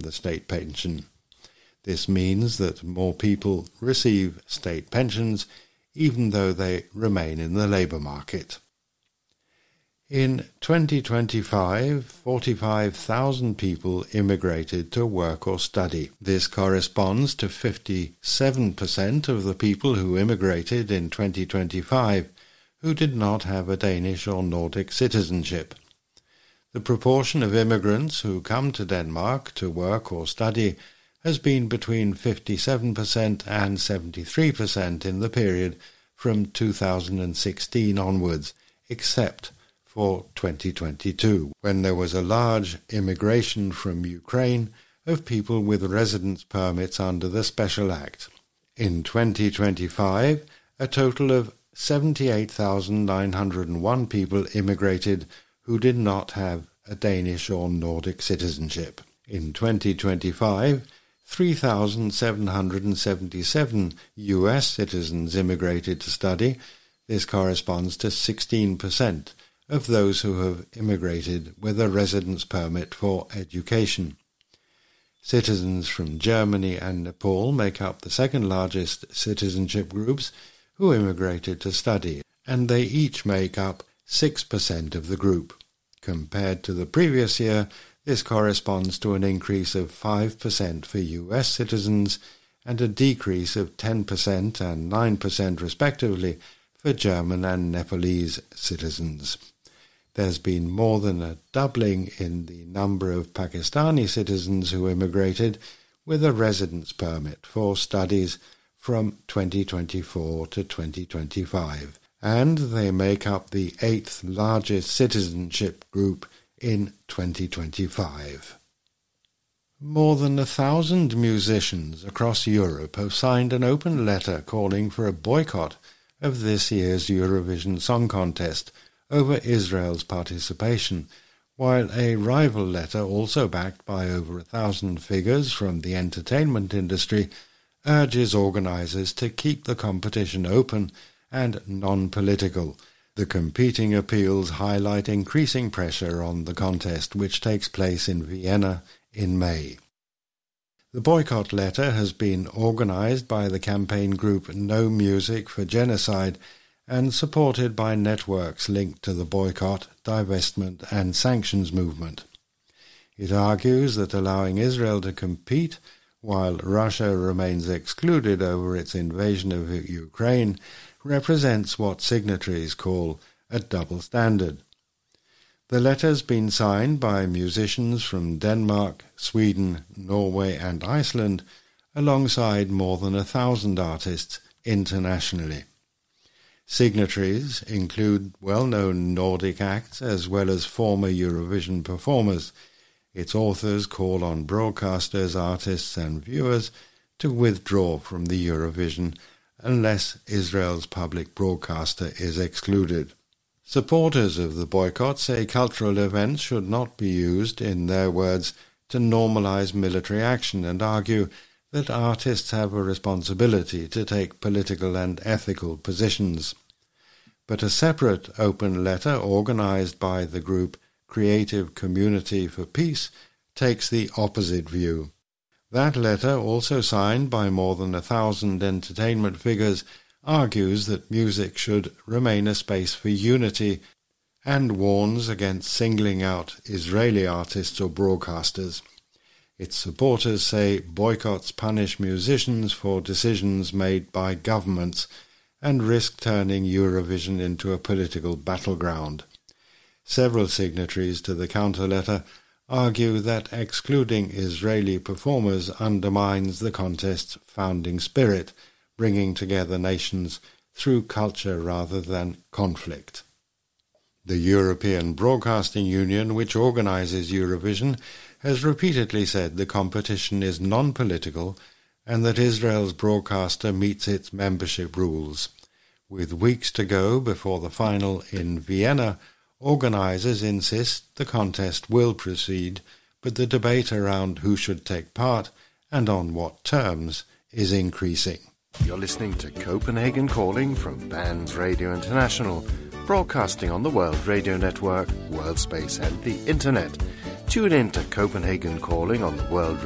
the state pension. This means that more people receive state pensions even though they remain in the labour market. In 2025, 45,000 people immigrated to work or study. This corresponds to 57% of the people who immigrated in 2025 who did not have a Danish or Nordic citizenship. The proportion of immigrants who come to Denmark to work or study has been between 57% and 73% in the period from 2016 onwards, except for 2022, when there was a large immigration from Ukraine of people with residence permits under the Special Act. In 2025, a total of 78,901 people immigrated who did not have a Danish or Nordic citizenship. In 2025, 3,777 US citizens immigrated to study. This corresponds to 16% of those who have immigrated with a residence permit for education. Citizens from Germany and Nepal make up the second largest citizenship groups who immigrated to study, and they each make up 6% of the group. Compared to the previous year, this corresponds to an increase of 5% for US citizens and a decrease of 10% and 9% respectively for German and Nepalese citizens. There's been more than a doubling in the number of Pakistani citizens who immigrated with a residence permit for studies from 2024 to 2025, and they make up the 8th largest citizenship group in 2025. More than 1,000 musicians across Europe have signed an open letter calling for a boycott of this year's Eurovision Song Contest over Israel's participation, while a rival letter, also backed by over 1,000 figures from the entertainment industry, urges organisers to keep the competition open and non-political. The competing appeals highlight increasing pressure on the contest, which takes place in Vienna in May. The boycott letter has been organised by the campaign group No Music for Genocide and supported by networks linked to the boycott, divestment and sanctions movement. It argues that allowing Israel to compete while Russia remains excluded over its invasion of Ukraine represents what signatories call a double standard. The letter's been signed by musicians from Denmark, Sweden, Norway and Iceland, alongside more than 1,000 artists internationally. Signatories include well-known Nordic acts as well as former Eurovision performers. Its authors call on broadcasters, artists and viewers to withdraw from the Eurovision unless Israel's public broadcaster is excluded. Supporters of the boycott say cultural events should not be used, in their words, to normalize military action, and argue that artists have a responsibility to take political and ethical positions. But a separate open letter organized by the group Creative Community for Peace takes the opposite view. That letter, also signed by more than 1,000 entertainment figures, argues that music should remain a space for unity and warns against singling out Israeli artists or broadcasters. Its supporters say boycotts punish musicians for decisions made by governments and risk turning Eurovision into a political battleground. Several signatories to the counter-letter argue that excluding Israeli performers undermines the contest's founding spirit, bringing together nations through culture rather than conflict. The European Broadcasting Union, which organises Eurovision, has repeatedly said the competition is non-political and that Israel's broadcaster meets its membership rules. With weeks to go before the final in Vienna, organisers insist the contest will proceed, but the debate around who should take part and on what terms is increasing. You're listening to Copenhagen Calling from Bands Radio International, broadcasting on the World Radio Network, World Space and the Internet. Tune in to Copenhagen Calling on the World